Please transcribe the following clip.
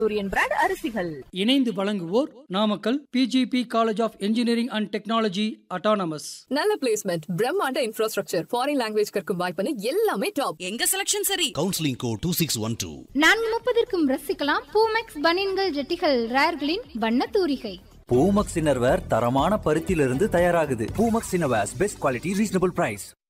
சூரியன் பிராண்ட் அரிசிகள். இணைந்து வழங்குவோர் Namakkal PGP college of engineering and technology autonomous. நல்ல பிளேஸ்மெண்ட், பிரம்மாண்ட இன்ஃப்ராஸ்ட்ரக்சர், ஃபாரின் லாங்குவேஜ் கற்கும் வாய்ப்பு எல்லாமே டாப். எங்க செலக்ஷன் சரி. Counselling code 2612. 4:30 ரசிக்கலாம் பூமெக்ஸ் பனியன்கள் ஜெட்டிகள் ரேர்களின் வண்ண தூரிகை. பூமக்ஸ் இன்னர்வேர் தரமான பருத்தியிலிருந்து தயாராகுது. Poomex innerwears best quality reasonable price.